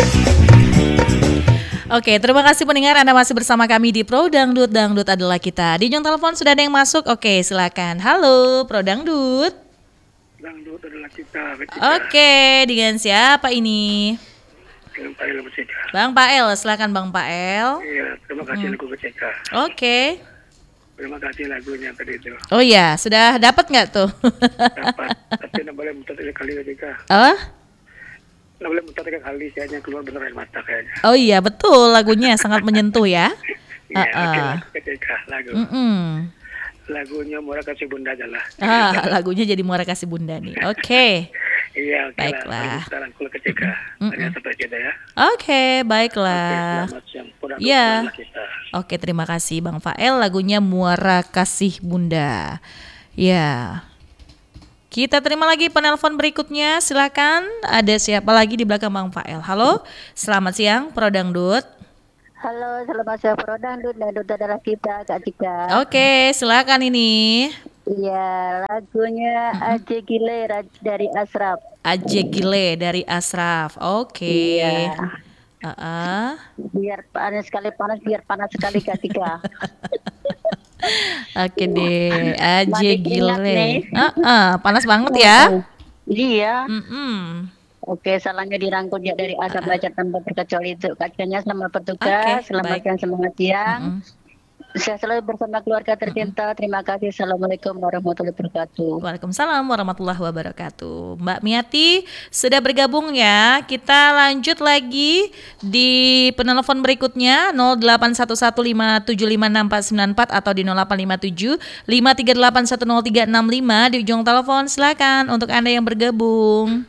Oke, terima kasih pendengar, Anda masih bersama kami di Pro Dangdut. Dangdut adalah kita. Di ujung telepon sudah ada yang masuk. Oke, silakan. Halo, Pro Dangdut. Dangdut adalah kita. Oke, dengan siapa ini? Dengan Pak El Beceka. Bang Pael, silakan Bang Pael. Iya, terima kasih lagu Beceka. Oke. Terima kasih lagunya tadi itu. Oh iya, sudah dapat nggak tuh? Dapat, tapi tidak boleh muter 3 kali Beceka. Oh? Tidak boleh muter 3 kali, kayaknya keluar bener air mata kayaknya. Oh iya, betul, lagunya sangat menyentuh ya. Iya, oke lagu Beceka, lagu. Lagunya Murah Kasih Bunda aja lah. Lagunya jadi Muara Kasih Bunda nih. Oke. Iya, oke Baiklah. lah. Sekarang kulit Beceka. Ternyata sampai kita ya. Oke, baiklah. Selamat siang. Dangdut Iya. adalah kita. Oke, terima kasih Bang Fael. Lagunya Muara Kasih Bunda. Ya. Kita terima lagi penelpon berikutnya. Silakan. Ada siapa lagi di belakang Bang Fael? Halo. Selamat siang, Pro Dangdut. Halo, selamat siang Pro Dangdut. Dangdut adalah kita, Kak Cika. Oke, silakan ini. Iya, lagunya Aje Gile dari Ashraf. Aje Gile dari Ashraf. Oke. Iya. Biar panas sekali Kak Cika. Oke deh, Aje Mandi keringat Gile. nih. Panas banget ya. Iya. Oke. Oke, salahnya dirangkul ya dari asap belajar tanpa terkecuali itu. Kacanya selamat Oke, bertugas, selamat baik. siang, semangat siang. Saya selalu bersama keluarga tercinta. Terima kasih. Assalamualaikum warahmatullahi wabarakatuh. Waalaikumsalam warahmatullahi wabarakatuh. Mbak Miati sudah bergabung ya. Kita lanjut lagi di penelpon berikutnya 0811575644 atau di 085753810365 di ujung telepon. Silakan untuk Anda yang bergabung.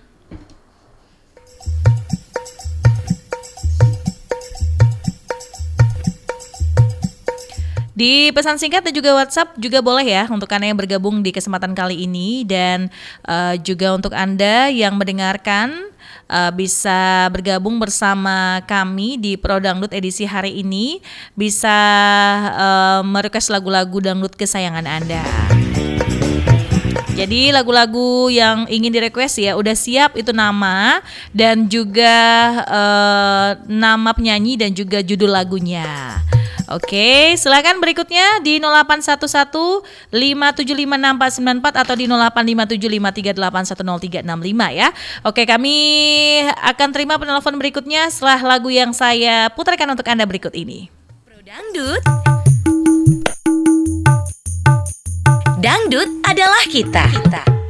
Di pesan singkat dan juga WhatsApp juga boleh ya untuk Anda yang bergabung di kesempatan kali ini, dan juga untuk Anda yang mendengarkan bisa bergabung bersama kami di Pro Dangdut edisi hari ini, bisa merequest lagu-lagu dangdut kesayangan Anda. Jadi lagu-lagu yang ingin direquest ya udah siap itu nama dan juga nama penyanyi dan juga judul lagunya. Oke, silakan berikutnya di 0811575644 atau di 085753810365 ya. Oke, kami akan terima penelpon berikutnya setelah lagu yang saya putarkan untuk Anda berikut ini. Pro Dangdut. Dangdut adalah kita.